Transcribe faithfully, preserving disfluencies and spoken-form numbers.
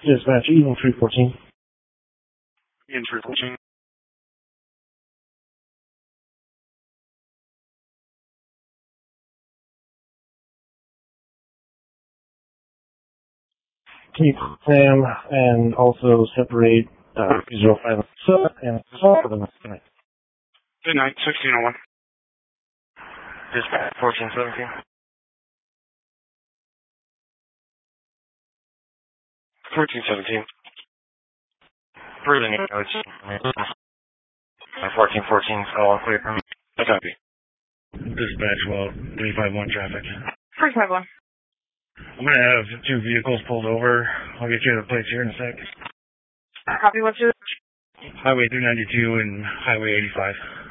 Dispatch, Eagle three fourteen. Ian three fourteen. Keep Sam and also separate uh, zero five and assault for the night. Good night, sixteen oh one. Dispatch fourteen seventeen. fourteen seventeen. Further notes. fourteen fourteen, all clear. I copy. Dispatch, well, three five one traffic. three five one. I'm going to have two vehicles pulled over. I'll get you the place here in a sec. Copy, what's your... Highway three ninety-two and Highway eighty-five.